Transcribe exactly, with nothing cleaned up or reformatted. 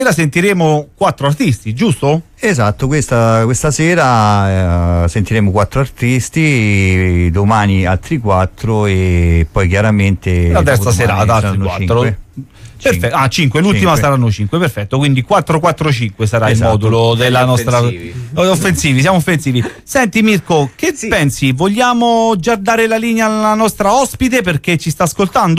la sentiremo quattro artisti, giusto? Esatto, questa, questa sera eh, sentiremo quattro artisti, domani altri quattro e poi chiaramente la terza serata altri quattro. Perfetto. Ah, cinque, l'ultima cinque. Saranno cinque, perfetto. Quindi quattro quattro cinque sarà esatto. il modulo della nostra offensivi. offensivi, siamo offensivi. Senti Mirko, che sì. pensi? Vogliamo già dare la linea alla nostra ospite perché ci sta ascoltando?